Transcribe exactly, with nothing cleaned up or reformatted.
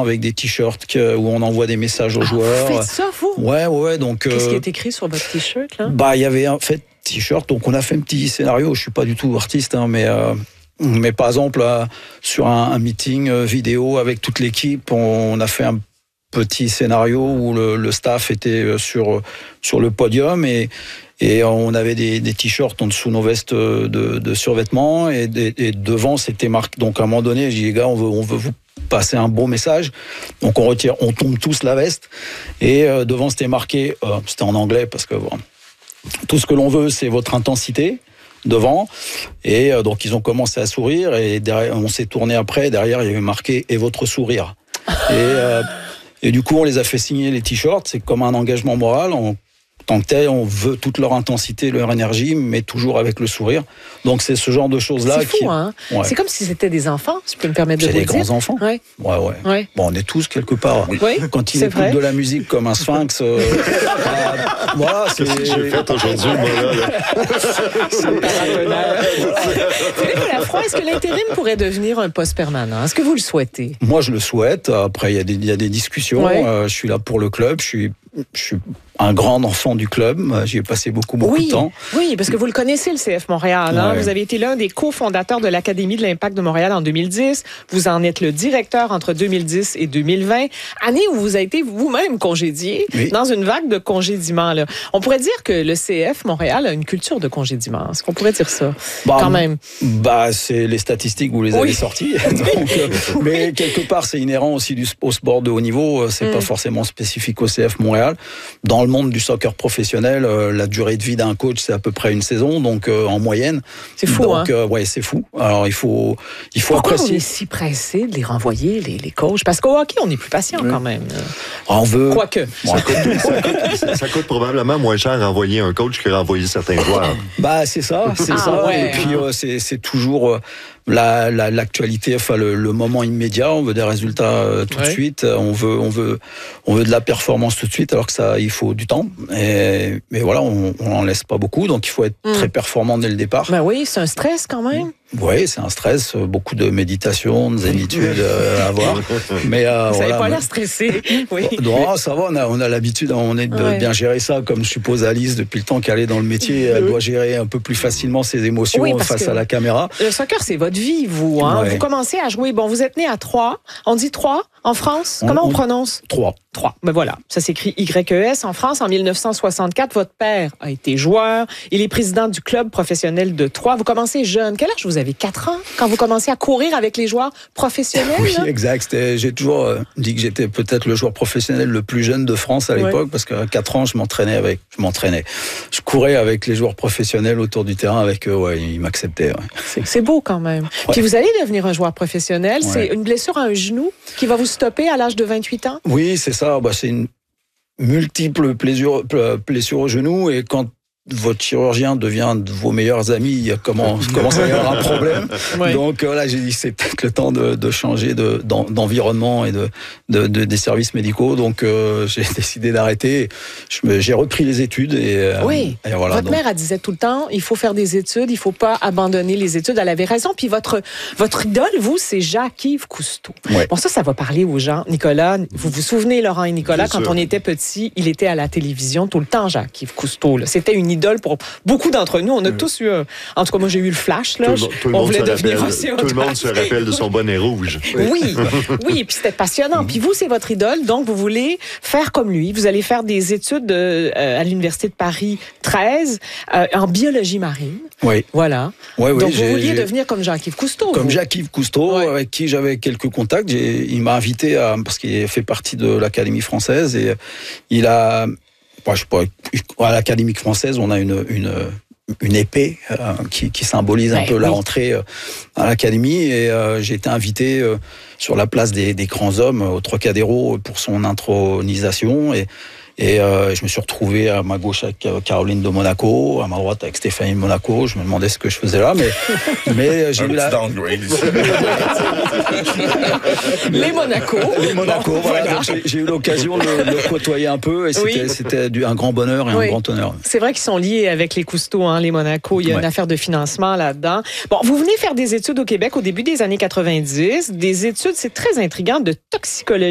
maintenant avec des t-shirts que, où on envoie des messages aux ah, joueurs. Vous faites ça, vous? Ouais, ouais, donc. Qu'est-ce euh, qui est écrit sur votre t-shirt, là? Bah, il y avait en fait t-shirt, donc on a fait un petit scénario. Je suis pas du tout artiste, hein, mais. Euh, Mais par exemple, euh, sur un, un meeting euh, vidéo avec toute l'équipe, on, on a fait un petit scénario où le, le staff était sur, sur le podium et, et on avait des, des t-shirts en dessous nos vestes de, de survêtements et, et, et devant c'était marqué. Donc à un moment donné, j'ai dit les gars, on veut, on veut vous passer un beau message. Donc on retire, on tombe tous la veste et euh, devant c'était marqué, euh, c'était en anglais parce que bon, tout ce que l'on veut c'est votre intensité. Devant et euh, donc ils ont commencé à sourire et derrière, on s'est tourné après, derrière il y avait marqué et votre sourire et, euh, et du coup on les a fait signer les t-shirts, c'est comme un engagement moral, en tant que tel on veut toute leur intensité, leur énergie mais toujours avec le sourire, donc c'est ce genre de choses là c'est fou, qui... hein? Ouais. C'est comme si c'était des enfants, si je peux me permettre de c'est vous des le dire. grands enfants, ouais. Ouais, ouais. Ouais. Bon, on est tous quelque part, oui, quand ils c'est écoutent vrai. de la musique comme un sphinx euh, euh, voilà, c'est... Qu'est-ce que j'ai fait aujourd'hui, moi, là, là? Philippe Lafroy, est-ce que l'intérim pourrait devenir un poste permanent? Est-ce que vous le souhaitez? Moi, je le souhaite. Après, il y a des, il y a des discussions. Ouais. Euh, je suis là pour le club. Je suis, je suis un grand enfant du club. J'y ai passé beaucoup, beaucoup oui, de temps. Oui, parce que vous le connaissez, le C F Montréal. Hein? Ouais. Vous avez été l'un des cofondateurs de l'Académie de l'Impact de Montréal en deux mille dix. Vous en êtes le directeur entre deux mille dix et deux mille vingt. Année où vous avez été vous-même congédié, oui. Dans une vague de congédiements. Là. On pourrait dire que le C F Montréal a une culture de congédiement. Est-ce qu'on pourrait dire ça? Bah, quand même. Bah, c'est les statistiques, vous les avez oui. sorties. Donc, euh, mais quelque part, c'est inhérent aussi du, au sport de haut niveau. C'est mm. pas forcément spécifique au C F Montréal. Dans le monde du soccer professionnel, euh, la durée de vie d'un coach, c'est à peu près une saison, donc euh, en moyenne. C'est fou, donc, hein? euh, ouais, c'est fou. Alors, il faut, il faut Pourquoi apprécier. on est si pressé de les renvoyer, les, les coachs? Parce qu'au hockey, on est plus patient oui. quand même. On veut... Quoique. Ça coûte, ça, coûte, ça, ça coûte probablement moins cher renvoyer un coach que renvoyer certains joueurs. Bah, c'est ça, c'est ah, ça. Ouais, et puis, euh, c'est, c'est toujours... Euh, La, la, l'actualité, enfin le, le moment immédiat, on veut des résultats euh, tout ouais. de suite, on veut, on veut, on veut de la performance tout de suite, alors que ça, il faut du temps. Et, mais voilà, on n'en laisse pas beaucoup, donc il faut être mmh. très performant dès le départ. Ben oui, c'est un stress quand même. Oui, c'est un stress, beaucoup de méditation, de zénitude à avoir. Mais euh, vous voilà, n'avez pas mais... l'air stressé. Oui. Non, ça va, on a, on a l'habitude, on est de ouais. bien gérer ça, comme je suppose Alice, depuis le temps qu'elle est dans le métier, elle doit gérer un peu plus facilement ses émotions oui, face à la caméra. Le soccer, c'est votre vie, vous. Hein? Ouais. Vous commencez à jouer, bon, vous êtes né à Troyes, on dit Troyes en France, on, comment on, on prononce? Troyes. Troyes, ben voilà, ça s'écrit Y E S en France. En dix-neuf cent soixante-quatre, votre père a été joueur, il est président du club professionnel de Troyes. Vous commencez jeune, quel âge vous avez? quatre ans? Quand vous commencez à courir avec les joueurs professionnels? Oui, là? exact. C'était, j'ai toujours euh, dit que j'étais peut-être le joueur professionnel le plus jeune de France à l'époque, ouais. parce qu'à quatre ans, je m'entraînais avec, je m'entraînais. Je courais avec les joueurs professionnels autour du terrain avec eux, ouais, ils m'acceptaient. Ouais. C'est, c'est beau quand même. Ouais. Puis vous allez devenir un joueur professionnel, ouais. c'est une blessure à un genou qui va vous stopper à l'âge de vingt-huit ans? Oui, c'est ça. Bah, c'est une multiple blessure, blessure au genou et quand votre chirurgien devient de vos meilleurs amis, il commence, commence à y avoir un problème. Ouais. Donc euh, là, j'ai dit c'est peut-être le temps de, de changer de, d'en, d'environnement et de, de, de des services médicaux. Donc euh, j'ai décidé d'arrêter. Je me, j'ai repris les études et, euh, oui. et voilà. Votre donc... mère elle disait tout le temps, il faut faire des études, il faut pas abandonner les études. Elle avait raison. Puis votre votre idole, vous, c'est Jacques-Yves Cousteau. Ouais. Bon, ça, ça va parler aux gens. Nicolas, vous vous souvenez, Laurent et Nicolas, Bien quand sûr. On était petits, il était à la télévision tout le temps, Jacques-Yves Cousteau. Là. C'était une idole pour beaucoup d'entre nous. On a mmh. tous eu, un... en tout cas, moi j'ai eu le flash. Là. Tout, tout le on voulait devenir rappelle, Tout le monde se rappelle de son bonnet rouge. Oui, oui, et puis c'était passionnant. Mmh. Puis vous, c'est votre idole, donc vous voulez faire comme lui. Vous allez faire des études de, euh, à l'Université de Paris treize euh, en biologie marine. Oui. Voilà. Oui, oui, donc j'ai, vous vouliez j'ai... devenir comme Jacques-Yves Cousteau. Comme vous. Jacques-Yves Cousteau, ouais. avec qui j'avais quelques contacts. J'ai... Il m'a invité à, parce qu'il fait partie de l'Académie française et il a, je sais pas, à l'Académie française, on a une, une une épée euh, qui, qui symbolise un ouais, peu oui. la rentrée euh, à l'Académie et euh, j'ai été invité euh, sur la place des, des grands hommes au Trocadéro pour son intronisation et Et euh, je me suis retrouvé à ma gauche avec Caroline de Monaco, à ma droite avec Stéphanie de Monaco. Je me demandais ce que je faisais là, mais, mais j'ai eu la... Les Monaco. Les Monaco, bon, voilà. Donc j'ai, j'ai eu l'occasion de le, le côtoyer un peu et c'était, oui. c'était du, un grand bonheur et oui. un grand honneur. C'est vrai qu'ils sont liés avec les Cousteau, hein, les Monaco. Il y a ouais. une affaire de financement là-dedans. Bon, vous venez faire des études au Québec au début des années quatre-vingt-dix. Des études, c'est très intriguant, de toxicologie.